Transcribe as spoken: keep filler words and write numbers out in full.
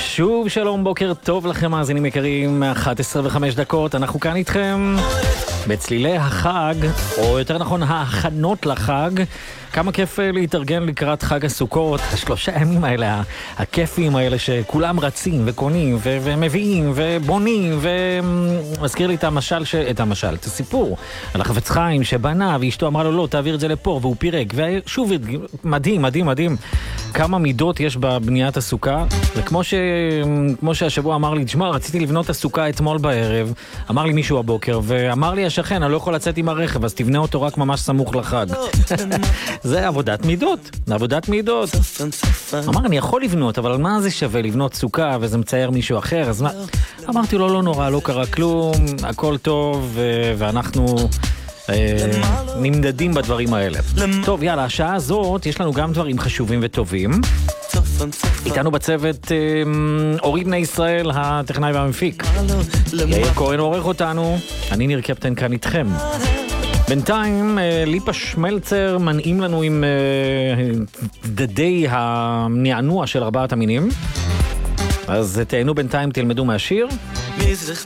שוב שלום, בוקר טוב לכם מאזינים יקרים, אחת עשרה וחמש דקות, אנחנו כאן איתכם בצלילי החג, או יותר נכון ההכנות לחג. כמה כיף להתארגן לקראת חג הסוכות, השלושה ימים האלה, הכיפים האלה שכולם רצים וקונים ו- ומביאים ובונים, ומזכיר לי את המשל, ש... את המשל, את הסיפור על החפץ חיים שבנה ואשתו אמרה לו לא, תעביר את זה לפה, והוא פירק, ושוב מדהים, מדהים, מדהים כמה מידות יש בבניית הסוכה. וכמו ש... כמו שהשבוע אמר לי, תשמע, רציתי לבנות הסוכה אתמול בערב, אמר לי מישהו הבוקר, ואמר לי השכן, אני לא יכול לצאת עם הרכב, אז תבנה אותו רק ממש סמוך לחג. זה עבודת מידות, עבודת מידות. אמר, אני יכול לבנות, אבל מה זה שווה לבנות סוכה, וזה מצייר מישהו אחר, אז מה? אמרתי לו, לא נורא, לא קרה כלום, הכל טוב, ואנחנו נמדדים בדברים האלה. טוב, יאללה, השעה הזאת, יש לנו גם דברים חשובים וטובים. איתנו בצוות אורי בני ישראל, הטכנאי והמפיק. יאיר כהן עורך אותנו, אני ניר קפטן כאן איתכם. בינתיים ליפה שמלצר מנעים לנו עם דדי הנענוע של ארבעת המינים. אז תהנו בינתיים, תלמדו מהשיר.